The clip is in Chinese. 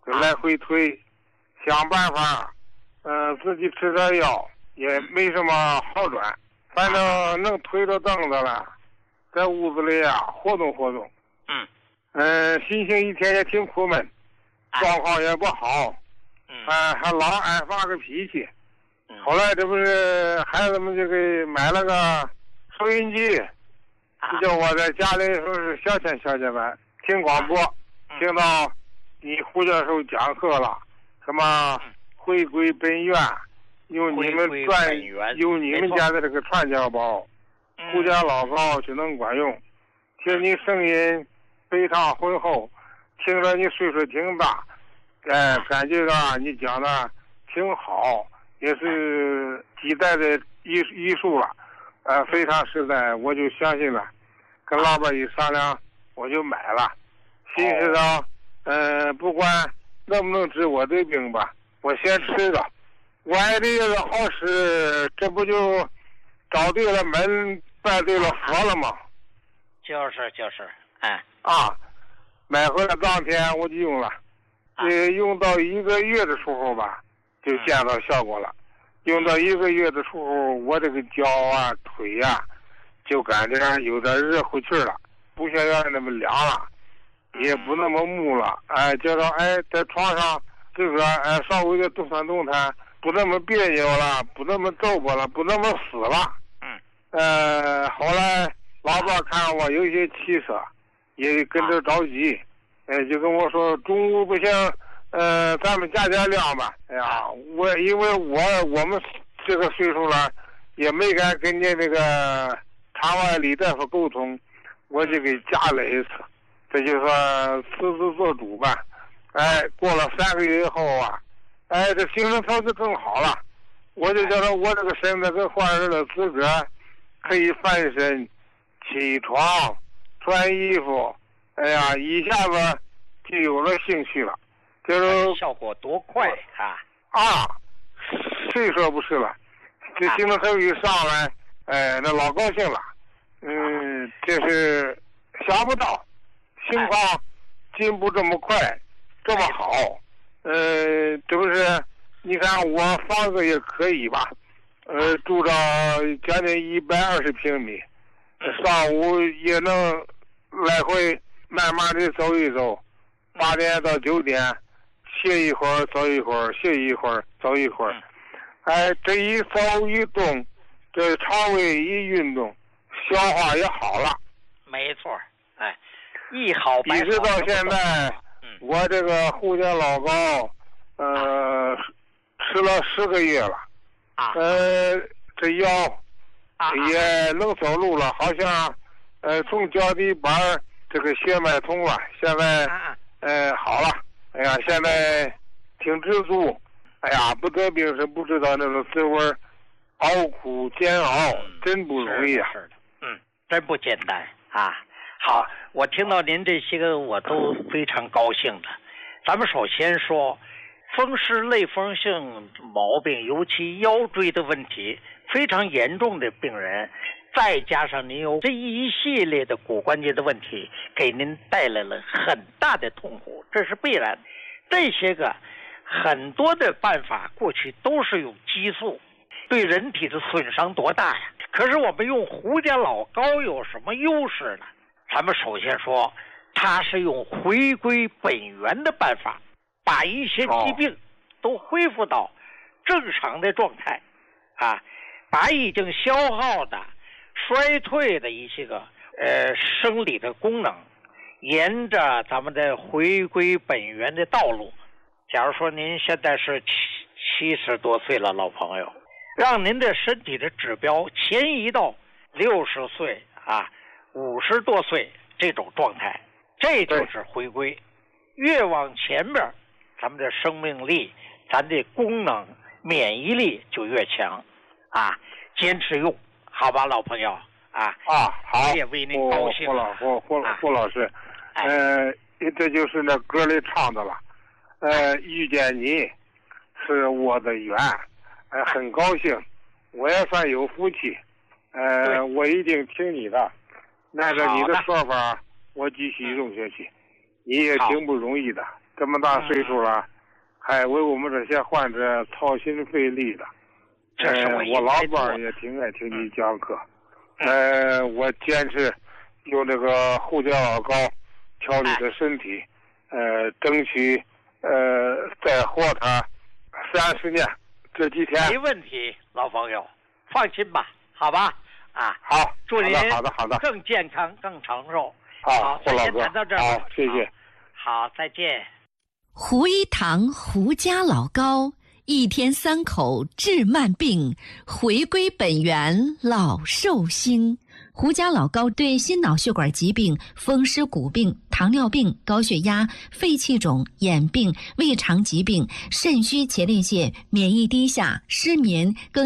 来回推，想办法，自己吃点药，也没什么好转，反正能推着凳子了，在屋子里啊活动活动。心情一天也挺苦闷，状况也不好，还老爱发个脾气。后来这不是孩子们就给买了个收音机，就叫我在家里说是消遣吧，听广播，听到你胡教授讲课了，什么回归本源，用你们家的这个传家宝，胡家老高就能管用。听你声音非常浑厚，听着你岁数挺大，感觉到你讲的挺好，也是几代的医术了，非常实在，我就相信了，跟老板一商量，我就买了，心思到，不管能不能治我的病吧，我先吃着，万一这个好使，这不就找对了门，拜对了佛了吗？ 就是， 买回来当天我就用了，用到1个月的时候吧，就见到效果了。用到1个月的时候，我这个脚啊、腿啊，就感觉有点热乎气了，不像原来那么凉了，也不那么木了。觉得在床上这个稍微的动弹动弹，不那么别扭了，不那么皱巴了，不那么死了。后来老伴看我有一些气色，也跟着着急，就跟我说中午不行，咱们加点量吧。因为我们这个岁数了，也没敢跟你那个场外李大夫沟通，我就给加了一次，这就说私自做主吧。过了3个月以后啊，这精神头就更好了。我就觉得我这个身子跟换人的资格，可以翻身、起床、穿衣服，一下子就有了兴趣了，就是效果多快谁说不是了？这精神头一上来，那老高兴了。这是想不到，情况进步这么快，这么好。这不是？你看我房子也可以吧？住着将近120平米，上午也能来回慢慢的走一走，8点到9点，歇一会儿走一会儿，歇一会儿走一会儿。这一走一动，这肠胃一运动，消化也好了。 没错，一好一直到现在，我这个胡家老高，吃了10个月了。这腰也能走路了，好像从脚底板这个血脉通了，现在好了。现在挺知足。不得病是不知道那种滋味，熬苦煎熬，真不容易啊。 是的，真不简单啊。好，我听到您这些个我都非常高兴的。咱们首先说风湿类风性毛病，尤其腰椎的问题非常严重的病人，再加上您有这一系列的骨关节的问题，给您带来了很大的痛苦，这是必然。这些个很多的办法过去都是用激素，对人体的损伤多大呀？可是我们用胡家老高有什么优势呢？咱们首先说，它是用回归本源的办法，把一些疾病都恢复到正常的状态，把已经消耗的、衰退的一些个生理的功能，沿着咱们的回归本源的道路。假如说您现在是70多岁了，老朋友，让您的身体的指标前移到60岁50多岁这种状态，这就是回归。越往前面，咱们的生命力、咱的功能、免疫力就越强坚持用，好吧，老朋友好， 我也为您高兴。 胡老师，这就是那歌里唱的了。遇见你是我的缘，很高兴，我也算有福气。我一定听你的，按照你的说法，我继续用下去。你也挺不容易的， 这么大岁数了，还为我们这些患者操心费力的。 这是我老伴儿也挺爱听你讲课。我坚持用这个胡椒老膏调理着身体，争取再活他30年。这几天没问题，老朋友，放心吧，好吧？啊， 好， 祝您好的， 更健康、更长寿。 好， 咱先谈到这儿。 好，谢谢。 好，再见。 胡一堂胡家老膏，1天3口治慢病，回归本源老寿星。胡家老膏对心脑血管疾病、风湿骨病、糖尿病、高血压、肺气肿、眼病、胃肠疾病、肾虚前列腺、免疫低下、失眠、更